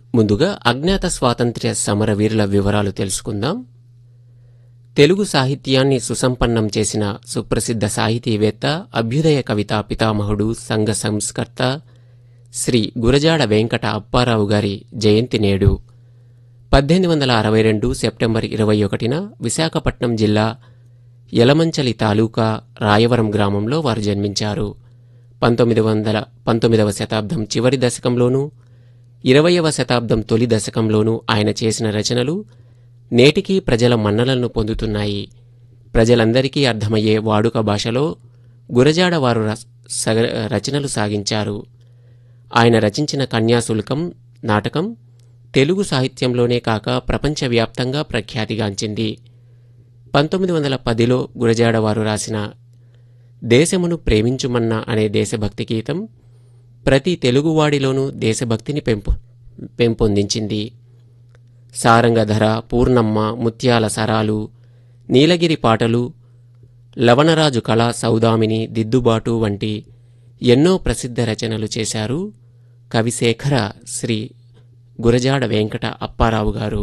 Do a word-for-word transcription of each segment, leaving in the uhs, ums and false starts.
ముందుగా అజ్ఞాత స్వాతంత్ర్య సమరవీరుల వివరాలు తెలుసుకుందాం. తెలుగు సాహిత్యాన్ని సుసంపన్నం చేసిన సుప్రసిద్ధ సాహితీవేత్త, అభ్యుదయ కవితా పితామహుడు, సంఘ సంస్కర్త శ్రీ గురజాడ వెంకట అప్పారావు గారి జయంతి నేడు. పద్దెనిమిది వందల అరవై రెండు సెప్టెంబర్ ఇరవై ఒకటిన విశాఖపట్నం జిల్లా యలమంచలి తాలూకా రాయవరం గ్రామంలో వారు జన్మించారు. పంతొమ్మిది వందల పంతొమ్మిదవ శతాబ్దం చివరి దశకంలోనూ ఇరవయవ శతాబ్దం తొలి దశకంలోనూ ఆయన చేసిన రచనలు నేటికీ ప్రజల మన్ననలను పొందుతున్నాయి. ప్రజలందరికీ అర్థమయ్యే వాడుక భాషలో గురజాడ వారు రచనలు సాగించారు. ఆయన రచించిన కన్యాశుల్కం నాటకం తెలుగు సాహిత్యంలోనే కాక ప్రపంచవ్యాప్తంగా ప్రఖ్యాతిగాంచింది. పంతొమ్మిది వందల పదిలో గురజాడ వారు రాసిన దేశమును ప్రేమించుమన్నా అనే దేశభక్తి గీతం ప్రతి తెలుగువాడిలోనూ దేశభక్తిని పెంపు పెంపొందించింది. సారంగధర, పూర్ణమ్మ, ముత్యాల సరాలు, నీలగిరి పాటలు, లవణరాజు కళ, సౌదామిని, దిద్దుబాటు వంటి ఎన్నో ప్రసిద్ధ రచనలు చేశారు కవిశేఖర శ్రీ గురజాడ వెంకట అప్పారావు గారు.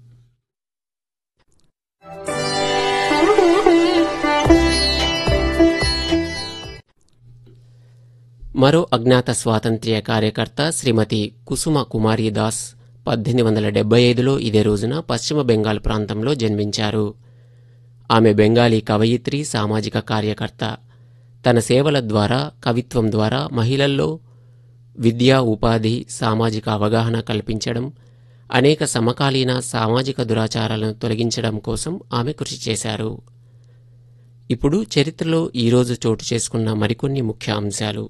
మరో అజ్ఞాత స్వాతంత్ర్య కార్యకర్త శ్రీమతి కుసుమ కుమారి దాస్ పద్దెనిమిది వందల డెబ్బై ఐదులో ఇదే రోజున పశ్చిమ బెంగాల్ ప్రాంతంలో జన్మించారు. ఆమె బెంగాలీ కవయిత్రి, సామాజిక కార్యకర్త. తన సేవల ద్వారా, కవిత్వం ద్వారా మహిళల్లో విద్యా, ఉపాధి, సామాజిక అవగాహన కల్పించడం, అనేక సమకాలీన సామాజిక దురాచారాలను తొలగించడం కోసం ఆమె కృషి చేశారు. ఇప్పుడు చరిత్రలో ఈరోజు చోటు చేసుకున్న మరికొన్ని ముఖ్య అంశాలు.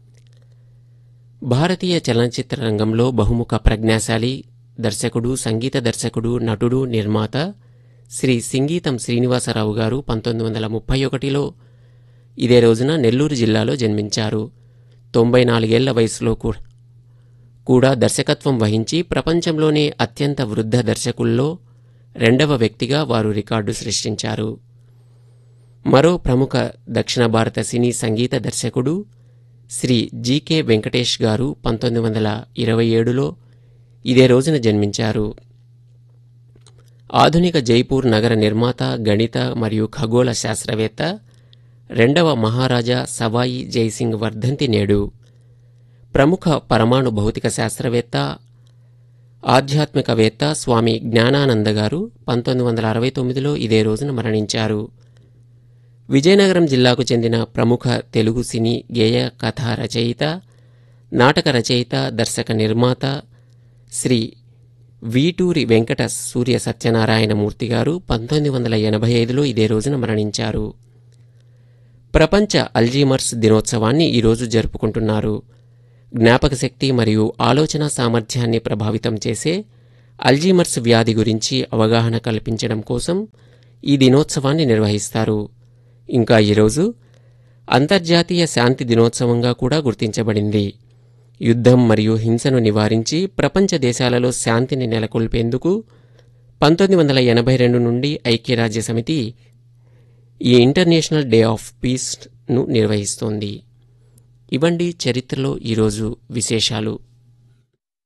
భారతీయ చలనచిత్ర రంగంలో బహుముఖ ప్రజ్ఞాశాలి దర్శకుడు, సంగీత దర్శకుడు, నటుడు, నిర్మాత శ్రీ సింగీతం శ్రీనివాసరావు గారు పంతొమ్మిది వందల ముప్పై ఒకటిలో ఇదే రోజున నెల్లూరు జిల్లాలో జన్మించారు. తొంభై నాలుగేళ్ల వయసులో కూడా దర్శకత్వం వహించి ప్రపంచంలోనే అత్యంత వృద్ధ దర్శకుల్లో రెండవ వ్యక్తిగా వారు రికార్డు సృష్టించారు. మరో ప్రముఖ దక్షిణ భారత సినీ సంగీత దర్శకుడు శ్రీ జీకే వెంకటేష్ గారు పంతొమ్మిది వందల ఇరవై ఏడులో ఇదే రోజున జన్మించారు. ఆధునిక జైపూర్ నగర నిర్మాత, గణిత మరియు ఖగోళ శాస్త్రవేత్త రెండవ మహారాజా సవాయి జైసింగ్ వర్ధంతి నేడు. ప్రముఖ పరమాణు భౌతిక శాస్త్రవేత్త, ఆధ్యాత్మికవేత్త స్వామి జ్ఞానానంద గారు పంతొమ్మిది వందల అరవై తొమ్మిదిలో ఇదే రోజున మరణించారు. విజయనగరం జిల్లాకు చెందిన ప్రముఖ తెలుగు సినీ గేయ కథా రచయిత, నాటక రచయిత, దర్శక నిర్మాత శ్రీ వీటూరి వెంకట సూర్య సత్యనారాయణమూర్తి గారు పంతొమ్మిది వందల ఎనభై ఐదులో ఇదే రోజున మరణించారు. ప్రపంచ అల్జీమర్స్ దినోత్సవాన్ని ఈరోజు జరుపుకుంటున్నారు. జ్ఞాపక శక్తి మరియు ఆలోచన సామర్థ్యాన్ని ప్రభావితం చేసే అల్జీమర్స్ వ్యాధి గురించి అవగాహన కల్పించడం కోసం ఈ దినోత్సవాన్ని నిర్వహిస్తారు. ఇంకా ఈరోజు అంతర్జాతీయ శాంతి దినోత్సవంగా కూడా గుర్తించబడింది. యుద్ధం మరియు హింసను నివారించి ప్రపంచ దేశాలలో శాంతిని నెలకొల్పేందుకు పంతొమ్మిది వందల ఎనభై రెండు నుండి ఐక్యరాజ్య సమితి ఈ ఇంటర్నేషనల్ డే ఆఫ్ పీస్ను నిర్వహిస్తోంది. ఇవండి చరిత్రలో ఈరోజు విశేషాలు.